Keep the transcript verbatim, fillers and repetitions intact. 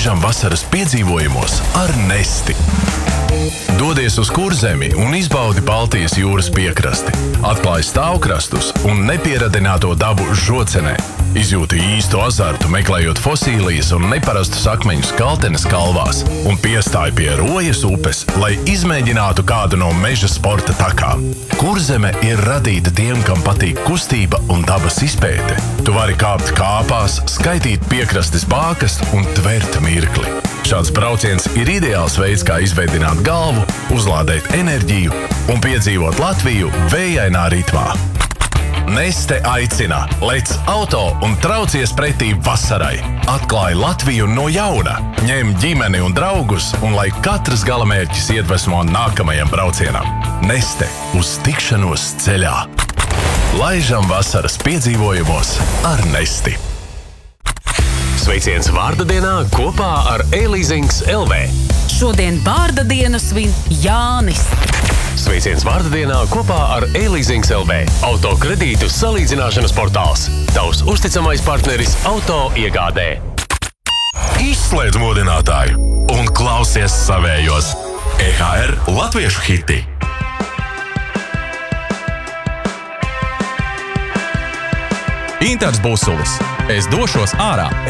laižam vasaras piedzīvojumos ar Nesti. Dodies uz Kurzemi un izbaudi Baltijas jūras piekrasti. Atklāj stāvkrastus un nepieradināto dabu Žodzenē. Izjūti īstu azartu, meklējot fosīlijas un neparastus akmeņus Kaltenes kalvās un piestāj pie Rojas upes, lai izmēģinātu kādu no meža sporta takām. Kurzeme ir radīta tiem, kam patīk kustība un dabas izpēte. Tu vari kāpt kāpās, skaitīt piekrastes bākas un tvert mirkli. Šāds brauciens ir ideāls veids, kā izveidināt galvu, uzlādēt enerģiju un piedzīvot Latviju vējainā ritmā. Neste aicina, lec auto un traucies pretī vasarai. Atklāj Latviju no jauna, ņem ģimeni un draugus, un lai katrs galamērķis iedvesmo nākamajam braucienam. Neste uz tikšanos ceļā. Laižam vasaras piedzīvojumos ar Nesti. Sveiciens vārda dienā kopā ar E-Leasings L V. Šodien vārda dienu svin Jānis. Sveiciens vārda dienā kopā ar E-Leasings L V. Auto kredītu salīdzināšanas portāls. Tavs uzticamais partneris auto iegādē. Izslēdz modinātāju un klausies savējos. E H R latviešu hiti. Intars Busulis. Es došos ārā.